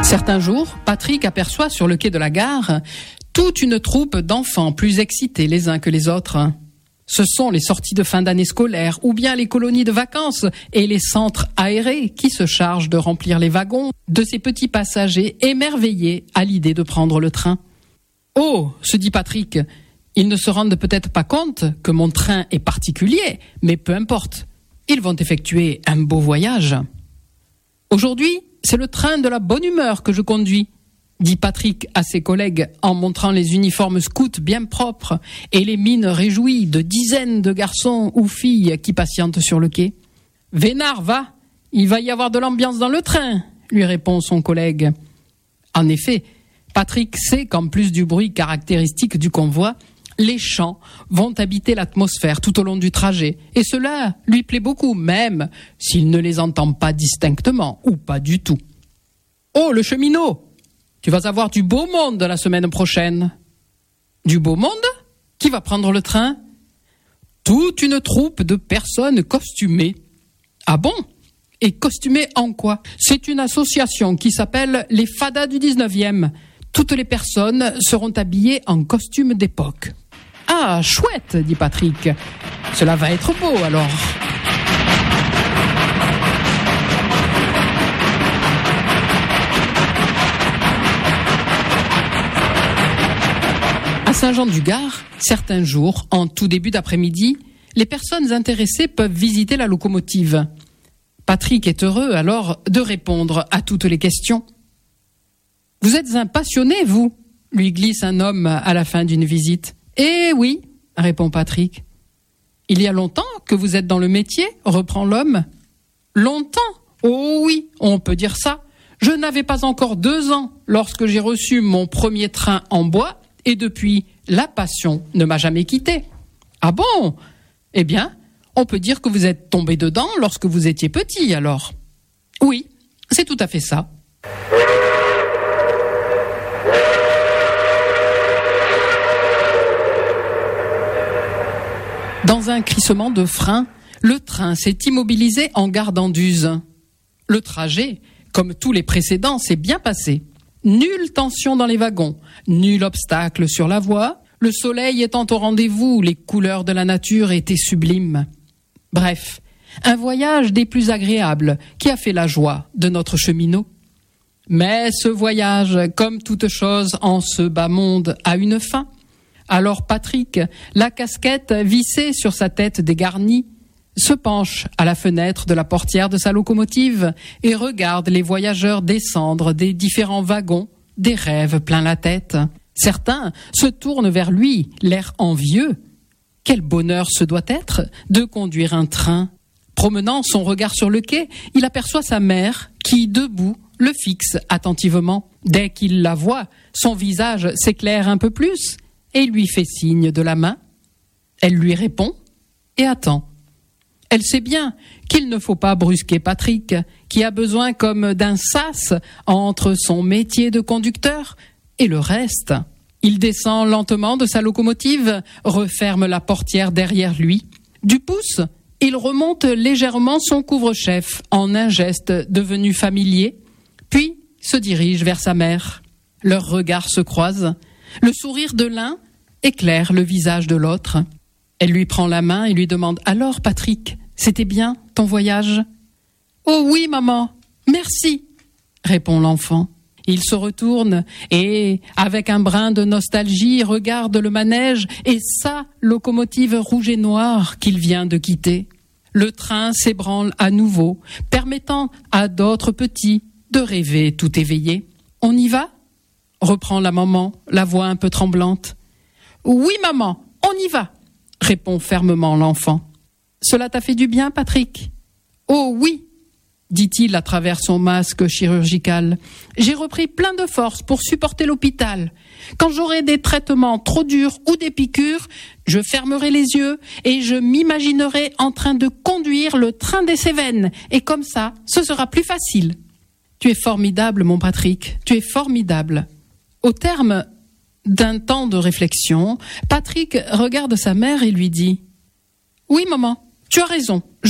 Certains jours, Patrick aperçoit sur le quai de la gare toute une troupe d'enfants plus excités les uns que les autres. Ce sont les sorties de fin d'année scolaire ou bien les colonies de vacances et les centres aérés qui se chargent de remplir les wagons de ces petits passagers émerveillés à l'idée de prendre le train. « Oh !» se dit Patrick, « ils ne se rendent peut-être pas compte que mon train est particulier, mais peu importe, ils vont effectuer un beau voyage. » Aujourd'hui, c'est le train de la bonne humeur que je conduis, dit Patrick à ses collègues en montrant les uniformes scouts bien propres et les mines réjouies de dizaines de garçons ou filles qui patientent sur le quai. « Vénard, va, il va y avoir de l'ambiance dans le train !» lui répond son collègue. En effet, Patrick sait qu'en plus du bruit caractéristique du convoi, les chants vont habiter l'atmosphère tout au long du trajet, et cela lui plaît beaucoup, même s'il ne les entend pas distinctement, ou pas du tout. « Oh, le cheminot ! Tu vas avoir du beau monde la semaine prochaine. »« Du beau monde ? Qui va prendre le train ?»« Toute une troupe de personnes costumées. »« Ah bon ? Et costumées en quoi ? C'est une association qui s'appelle les Fadas du 19e. Toutes les personnes seront habillées en costume d'époque. »« Ah, chouette, dit Patrick. Cela va être beau alors. » À Saint-Jean-du-Gard, certains jours, en tout début d'après-midi, les personnes intéressées peuvent visiter la locomotive. Patrick est heureux alors de répondre à toutes les questions. « Vous êtes un passionné, vous ?» lui glisse un homme à la fin d'une visite. « Eh oui, » répond Patrick. « Il y a longtemps que vous êtes dans le métier ?» reprend l'homme. « Longtemps ? Oh oui, on peut dire ça. Je n'avais pas encore 2 ans lorsque j'ai reçu mon premier train en bois et depuis, la passion ne m'a jamais quitté. »« Ah bon ? Eh bien, on peut dire que vous êtes tombé dedans lorsque vous étiez petit alors. »« Oui, c'est tout à fait ça. » Dans un crissement de frein, le train s'est immobilisé en gare d'Anduze. Le trajet, comme tous les précédents, s'est bien passé. Nulle tension dans les wagons, nul obstacle sur la voie, le soleil étant au rendez-vous, les couleurs de la nature étaient sublimes. Bref, un voyage des plus agréables qui a fait la joie de notre cheminot. Mais ce voyage, comme toute chose en ce bas monde, a une fin. Alors Patrick, la casquette vissée sur sa tête dégarnie, se penche à la fenêtre de la portière de sa locomotive et regarde les voyageurs descendre des différents wagons, des rêves plein la tête. Certains se tournent vers lui, l'air envieux. Quel bonheur ce doit être de conduire un train. Promenant son regard sur le quai, il aperçoit sa mère qui, debout, le fixe attentivement. Dès qu'il la voit, son visage s'éclaire un peu plus et lui fait signe de la main. Elle lui répond et attend. Elle sait bien qu'il ne faut pas brusquer Patrick, qui a besoin comme d'un sas entre son métier de conducteur et le reste. Il descend lentement de sa locomotive, referme la portière derrière lui. Du pouce, il remonte légèrement son couvre-chef en un geste devenu familier, puis se dirige vers sa mère. Leurs regards se croisent. Le sourire de l'un éclaire le visage de l'autre. Elle lui prend la main et lui demande « Alors, Patrick, c'était bien ton voyage ?»« Oh oui, maman, merci !» répond l'enfant. Il se retourne et, avec un brin de nostalgie, regarde le manège et sa locomotive rouge et noire qu'il vient de quitter. Le train s'ébranle à nouveau, permettant à d'autres petits de rêver tout éveillés. « On y va ?» reprend la maman, la voix un peu tremblante. « Oui, maman, on y va !» répond fermement l'enfant. « Cela t'a fait du bien, Patrick ?»« Oh oui !» dit-il à travers son masque chirurgical. « J'ai repris plein de force pour supporter l'hôpital. Quand j'aurai des traitements trop durs ou des piqûres, je fermerai les yeux et je m'imaginerai en train de conduire le train des Cévennes. Et comme ça, ce sera plus facile. » Tu es formidable, mon Patrick, tu es formidable. Au terme d'un temps de réflexion, Patrick regarde sa mère et lui dit « Oui, maman, tu as raison.